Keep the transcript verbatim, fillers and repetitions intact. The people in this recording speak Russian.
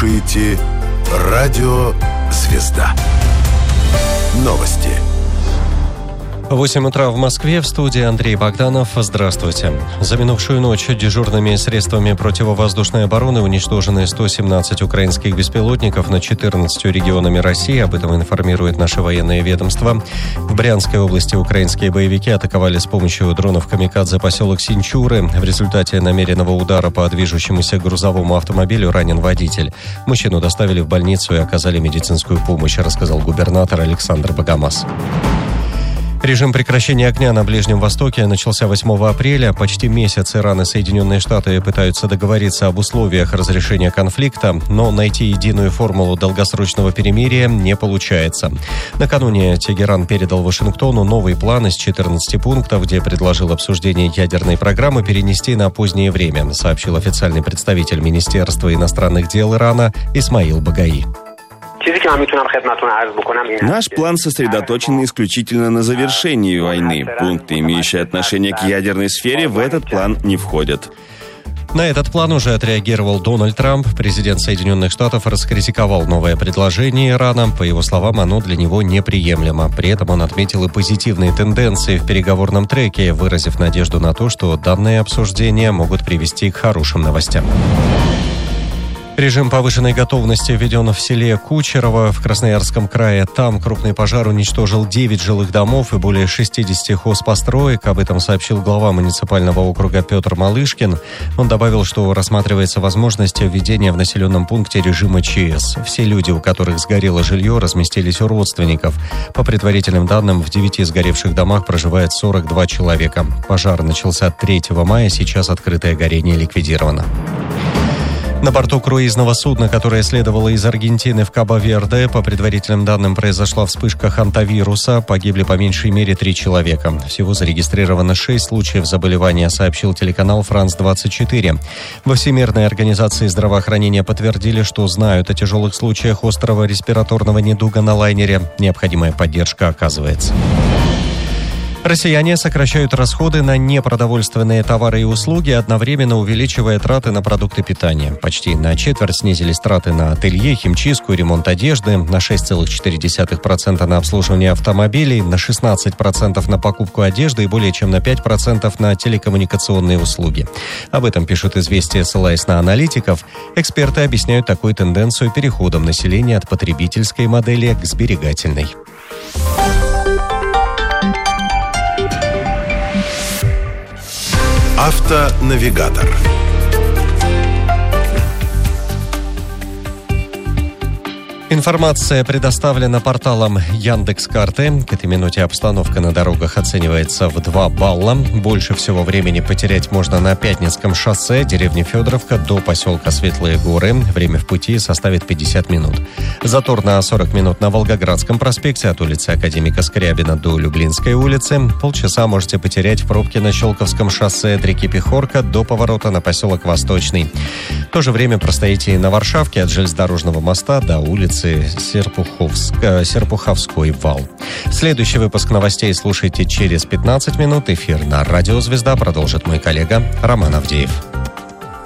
слушаете Радио «Звезда». Новости. восемь утра в Москве, в студии Андрей Богданов. Здравствуйте. За минувшую ночь дежурными средствами противовоздушной обороны уничтожены сто семнадцать украинских беспилотников над четырнадцатью регионами России. Об этом информирует наше военное ведомство. В Брянской области украинские боевики атаковали с помощью дронов «Камикадзе» поселок Синчуры. В результате намеренного удара по движущемуся грузовому автомобилю ранен водитель. Мужчину доставили в больницу и оказали медицинскую помощь, рассказал губернатор Александр Богомаз. Режим прекращения огня на Ближнем Востоке начался восьмого апреля. Почти месяц Иран и Соединенные Штаты пытаются договориться об условиях разрешения конфликта, но найти единую формулу долгосрочного перемирия не получается. Накануне Тегеран передал Вашингтону новый план из четырнадцати пунктов, где предложил обсуждение ядерной программы перенести на позднее время, сообщил официальный представитель Министерства иностранных дел Ирана Исмаил Багаи. Наш план сосредоточен исключительно на завершении войны. Пункты, имеющие отношение к ядерной сфере, в этот план не входят. На этот план уже отреагировал Дональд Трамп. Президент Соединенных Штатов раскритиковал новое предложение Ирана. По его словам, оно для него неприемлемо. При этом он отметил и позитивные тенденции в переговорном треке, выразив надежду на то, что данные обсуждения могут привести к хорошим новостям. Режим повышенной готовности введен в селе Кучерово в Красноярском крае. Там крупный пожар уничтожил девять жилых домов и более шестидесяти хозпостроек. Об этом сообщил глава муниципального округа Петр Малышкин. Он добавил, что рассматривается возможность введения в населенном пункте режима ЧС. Все люди, у которых сгорело жилье, разместились у родственников. По предварительным данным, в девяти сгоревших домах проживает сорок два человека. Пожар начался третьего мая, сейчас открытое горение ликвидировано. На борту круизного судна, которое следовало из Аргентины в Кабо-Верде, по предварительным данным, произошла вспышка хантавируса. Погибли по меньшей мере три человека. Всего зарегистрировано шесть случаев заболевания, сообщил телеканал Франс двадцать четыре. Во Всемирной организации здравоохранения подтвердили, что знают о тяжелых случаях острого респираторного недуга на лайнере. Необходимая поддержка оказывается. Россияне сокращают расходы на непродовольственные товары и услуги, одновременно увеличивая траты на продукты питания. Почти на четверть снизились траты на ателье, химчистку и ремонт одежды, на шесть целых четыре десятых процента на обслуживание автомобилей, на шестнадцать процентов на покупку одежды и более чем на пять процентов на телекоммуникационные услуги. Об этом пишут «Известия», ссылаясь на аналитиков. Эксперты объясняют такую тенденцию переходом населения от потребительской модели к сберегательной. Автонавигатор. Информация предоставлена порталом Яндекс.Карты. К этой минуте обстановка на дорогах оценивается в два балла. Больше всего времени потерять можно на Пятницком шоссе, деревня Федоровка до поселка Светлые Горы. Время в пути составит пятьдесят минут. Затор на сорок минут на Волгоградском проспекте от улицы Академика Скрябина до Люблинской улицы. Полчаса можете потерять в пробке на Щелковском шоссе от реки Пехорка до поворота на поселок Восточный. В то же время простоите и на Варшавке от железнодорожного моста до улицы Серпуховской вал. Следующий выпуск новостей слушайте через пятнадцать минут. Эфир на Радио «Звезда» продолжит мой коллега Роман Авдеев.